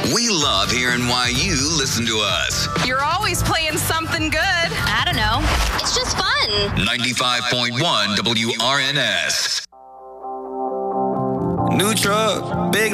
We love hearing why you listen to us. You're always playing something good. I don't know. It's just fun. 95.1 WRNS. New truck, big